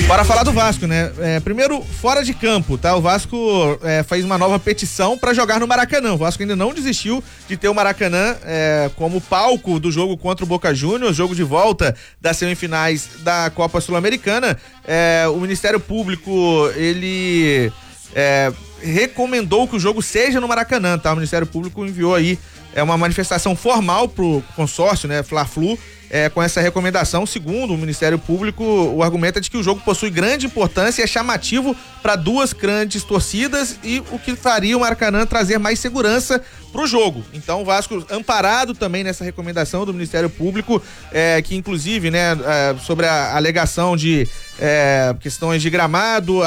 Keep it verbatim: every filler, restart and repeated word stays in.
Bora falar do Vasco, né? É, primeiro, fora de campo, tá? O Vasco é, fez uma nova petição para jogar no Maracanã. O Vasco ainda não desistiu de ter o Maracanã é, como palco do jogo contra o Boca Juniors, jogo de volta das semifinais da Copa Sul-Americana. É, o Ministério Público, ele é, recomendou que o jogo seja no Maracanã, tá? O Ministério Público enviou aí é, uma manifestação formal pro consórcio, né? Fla-Flu, É, com essa recomendação. Segundo o Ministério Público, o argumento é de que o jogo possui grande importância e é chamativo para duas grandes torcidas e o que faria o Maracanã trazer mais segurança para o jogo. Então o Vasco, amparado também nessa recomendação do Ministério Público, é, que inclusive, né, é, sobre a alegação de é, questões de gramado,